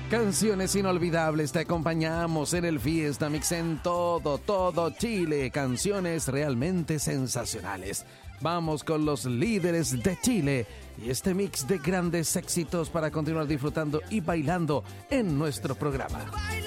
Canciones inolvidables, te acompañamos en el Fiesta Mix en todo Chile. Canciones realmente sensacionales. Vamos con los líderes de Chile y este mix de grandes éxitos para continuar disfrutando y bailando en nuestro programa.